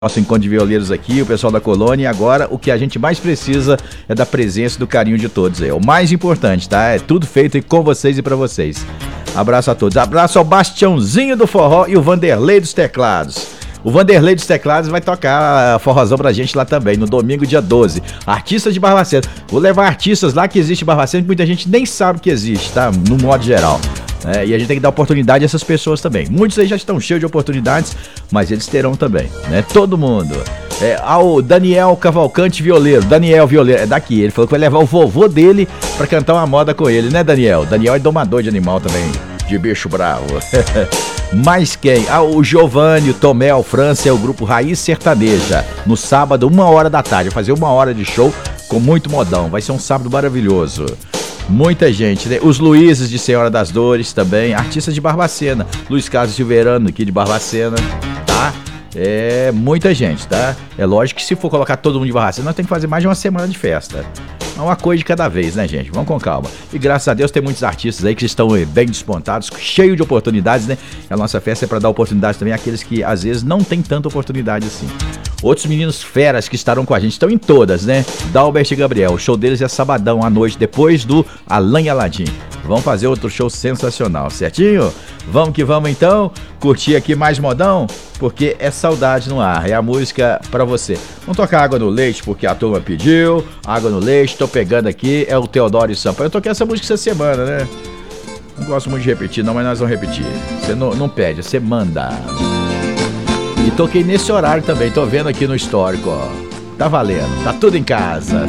nosso encontro de violeiros aqui, o pessoal da colônia, e agora o que a gente mais precisa é da presença e do carinho de todos. É o mais importante, tá? É tudo feito aí com vocês e pra vocês. Abraço a todos. Abraço ao Bastiãozinho do Forró e o Vanderlei dos Teclados. O Vanderlei dos Teclados vai tocar forrozão pra gente lá também, no domingo, dia 12. Artistas de Barbacena. Vou levar artistas lá que existe em Barbacena, que muita gente nem sabe que existe, tá? No modo geral. E a gente tem que dar oportunidade a essas pessoas também. Muitos aí já estão cheios de oportunidades, mas eles terão também, né? Todo mundo. Ao Daniel Cavalcante Violeiro. Daniel Violeiro, é daqui. Ele falou que vai levar o vovô dele pra cantar uma moda com ele, né, Daniel? Daniel é domador de animal também, de bicho bravo. Mas quem? O Giovanni, o Tomé, o França é o grupo Raiz Sertaneja. No sábado, 1h da tarde. Vai fazer 1 hora de show com muito modão. Vai ser um sábado maravilhoso. Muita gente, né? Os Luizes de Senhora das Dores também, artistas de Barbacena. Luiz Carlos Silveirano aqui de Barbacena, tá? É muita gente, tá? É lógico que se for colocar todo mundo de Barbacena, nós temos que fazer mais de uma semana de festa. É uma coisa de cada vez, né, gente? Vamos com calma. E graças a Deus tem muitos artistas aí que estão bem despontados, cheio de oportunidades, né? A nossa festa é para dar oportunidade também àqueles que às vezes não tem tanta oportunidade assim. Outros meninos feras que estarão com a gente, estão em todas, né? Dalbert e Gabriel, o show deles é sabadão à noite, depois do Alan e Aladim. Vamos fazer outro show sensacional, certinho? Vamos que vamos então, curtir aqui mais modão, porque é saudade no ar, é a música pra você. Vamos tocar Água no Leite, porque a turma pediu, Água no Leite, tô pegando aqui, é o Teodoro e Sampaio. Eu toquei essa música essa semana, né? Não gosto muito de repetir não, mas nós vamos repetir. Você não pede, você manda. E toquei nesse horário também, tô vendo aqui no histórico, ó. Tá valendo, tá tudo em casa.